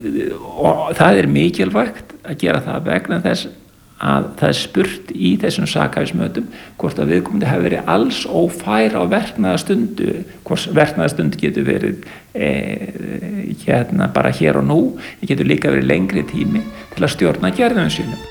Og það mikilvægt að gera það vegna þess að það spurt í þessum sakhæfismötum hvort að viðkomandi hafi verið alls ófær á verknaðarstundu, hvort verknaðarstund getur verið bara hér og nú, það getur líka verið lengri tími til að stjórna gerðum sínum.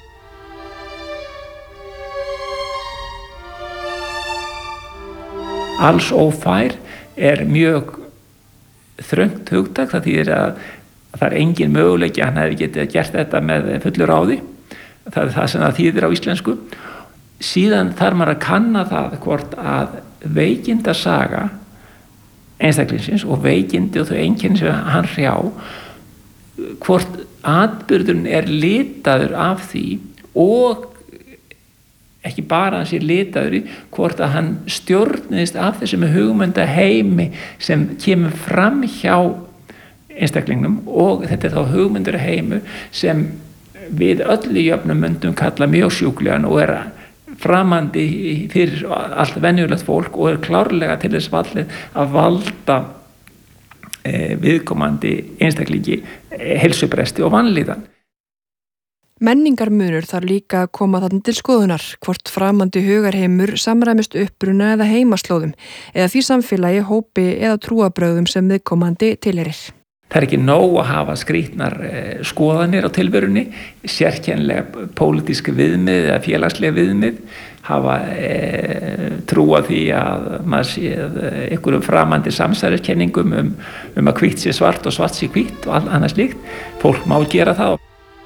Alls ófær mjög þröngt hugtak, það þýðir að það engin möguleiki að hann hefði getið gert þetta með fullu ráði. Það það sem það þýðir á íslensku. Síðan þarf maður að kanna það hvort að veikindasaga einstaklingsins og veikindi og þau einkenni sem hann hrjá, hvort atburðurinn litaður af því og ekki bara hann sé litaður í hvort að hann stjórnist af þessum hugmyndaheimi sem kemur fram hjá einstaklingnum og þetta þá hugmyndaheimur sem við öllu jöfnum myndum kalla mjög sjúklegan og framandi fyrir allt venjulegt fólk og klárlega til þess fallið að valda viðkomandi einstaklingi heilsubresti og vanlíðan. Menningarmunur þarf líka að koma þarna til skoðunar, hvort framandi hugarheimur samræmist uppruna eða heimaslóðum eða því samfélagi, hópi eða trúarbrögðum sem viðkomandi tilheyrir. Það ekki nóg að hafa skrýtnar skoðanir á tilverunni, sérkennilega pólitísk viðmið eða félagslega viðmið, hafa trúa því að maður sé einhverjum framandi samsæriskenningum að hvítt sé svart og svart sé hvítt og annað slíkt. Fólk má gera það.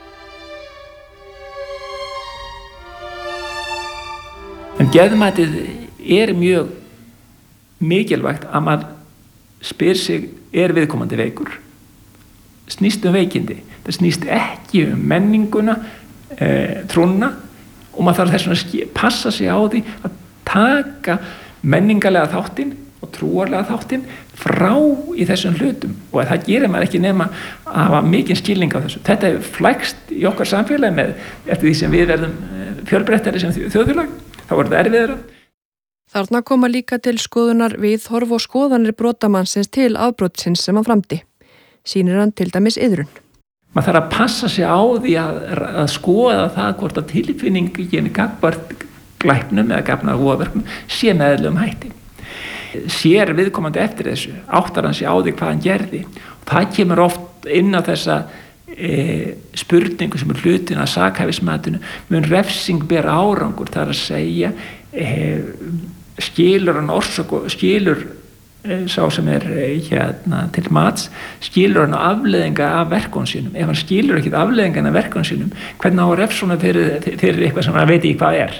En geðmatið mjög mikilvægt að maður spyr sig, viðkomandi veikur? Snýst veikindi. Það snýst ekki menninguna, trúna og maður þarf þess að passa sig á því að taka menningarlega þáttinn og trúarlega þáttinn frá í þessum hlutum og það gerir maður ekki nema að hafa mikinn skilning á þessu. Þetta flækst í okkar samfélagi með eftir því sem við verðum fjölbreyttari sem þjóðfélag, þá það erfiðara. Þarna koma líka til skoðunar viðhorf og skoðanir brotamannsins til afbrotsins sem hann framdi. Sýnir hann til dæmis iðrun. Maður þarf að passa sig á því að skoða það hvort að tilfinningin gagnvart glæpnum eða gagnvart voðaverkum sé með eðlilegum hætti. Sér viðkomandi eftir þessu, áttar hann sig á því hvað hann gerði. Og það kemur oft inn á þessa spurningu sem hlutin að sakhæfismatinu, mun refsing bera árangur, það að segja skilur hann orsök og skilur sá sem til mats, skilur hann afleiðinga af verkum sínum. Ef hann skilur ekki afleiðinga af verkum sínum, hvernig á að refsa fyrir eitthvað sem hann veit ekki hvað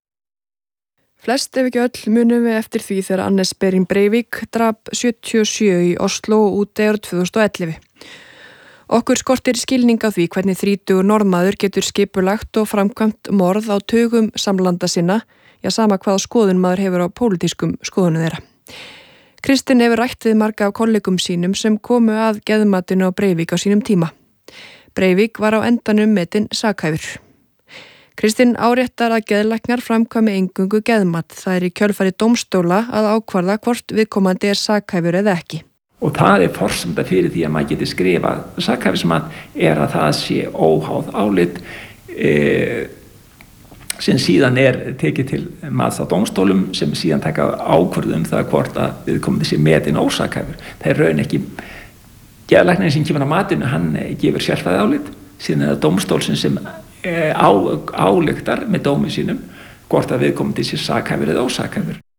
Flest ef ekki öll munum við eftir því þegar Anders Behring Breivik drap 77 í Oslo út árið 2011. Okkur skortir skilning á því hvernig 30 norðmaður getur skipulagt og framkvæmt morð á tugum samlanda sinna, sama hvaða skoðun maður hefur á pólitískum skoðunum þeirra. Kristinn hefur rætt við marga af kollegum sínum sem komu að geðmatinu á Breivik á sínum tíma. Breivik var á endanum metinn sakhæfur. Kristinn áréttar að geðlæknar framkvæmi eingöngu geðmat. Það í kjölfari dómstóla að ákvarða hvort viðkomandi sakhæfur eða ekki. Og það forsenda fyrir því að maður geti skrifað sakhæfismat að það sé óháð álit sem síðan tekið til mats á dómstólum sem síðan taka ákvörðun það hvort að viðkomandi sé metinn ósakhæfur. Það raun ekki geðlæknirinn sem kemur á matinu, hann gefur sérfræði álit, síðan það dómstólsins sem ályktar með dómi sínum hvort að viðkomandi sé sakhæfur eða ósakhæfur.